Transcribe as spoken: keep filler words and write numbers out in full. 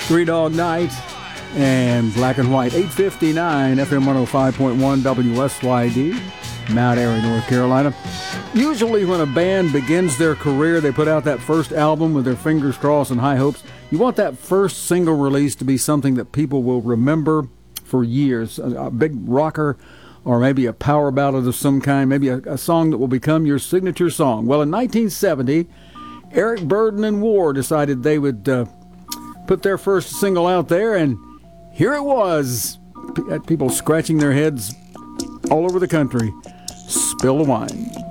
Three Dog Night and Black and White. eight fifty-nine F M one oh five point one W S Y D, Mount Airy, North Carolina. Usually when a band begins their career, they put out that first album with their fingers crossed and high hopes. You want that first single release to be something that people will remember for years. A, a big rocker, or maybe a power ballad of some kind, maybe a, a song that will become your signature song. Well, in nineteen seventy, Eric Burdon and War decided they would uh, put their first single out there, and here it was. P- people scratching their heads all over the country. Spill the Wine.